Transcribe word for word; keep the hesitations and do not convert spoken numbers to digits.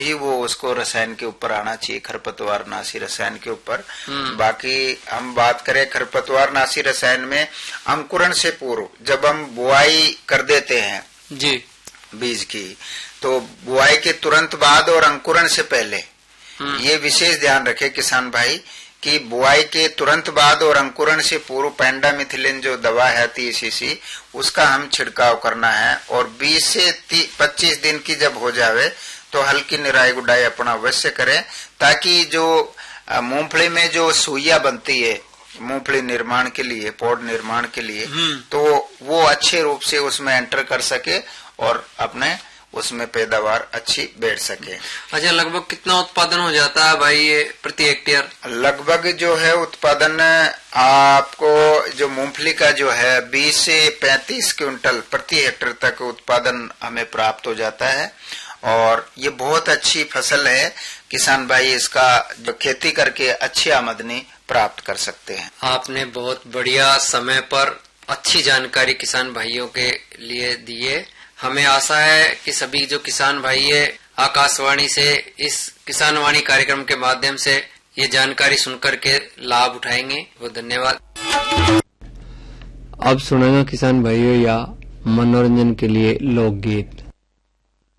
ही वो उसको रसायन के ऊपर आना चाहिए, खरपतवार नाशी रसायन के ऊपर। बाकी हम बात करें खरपतवार नाशी रसायन में अंकुरण से पूर्व जब हम बुआई कर देते हैं जी बीज की, तो बुआई के तुरंत बाद और अंकुरण से पहले ये विशेष ध्यान रखे किसान भाई कि बुआई के तुरंत बाद और अंकुरण से पूर्व पेंडामिथिलिन जो दवा है तीस सीसी उसका हम छिड़काव करना है। और बीस से पच्चीस दिन की जब हो जावे तो हल्की निराई गुडाई अपना अवश्य करें, ताकि जो मूंगफली में जो सुइया बनती है मूंगफली निर्माण के लिए, पौध निर्माण के लिए, तो वो अच्छे रूप से उसमें एंटर कर सके और अपने उसमें पैदावार अच्छी बैठ सके। अच्छा, लगभग कितना उत्पादन हो जाता है भाई ये प्रति हेक्टेयर? लगभग जो है उत्पादन आपको जो मूंगफली का जो है बीस से पैंतीस क्विंटल प्रति हेक्टेयर तक उत्पादन हमें प्राप्त हो जाता है। और ये बहुत अच्छी फसल है, किसान भाई इसका जो खेती करके अच्छी आमदनी प्राप्त कर सकते हैं। आपने बहुत बढ़िया समय पर अच्छी जानकारी किसान भाइयों के लिए दिए। हमें आशा है कि सभी जो किसान भाई है आकाशवाणी से इस किसान वाणी कार्यक्रम के माध्यम से ये जानकारी सुनकर के लाभ उठाएंगे। बहुत धन्यवाद। अब सुनेंगे किसान भाइयों या मनोरंजन के लिए लोकगीत।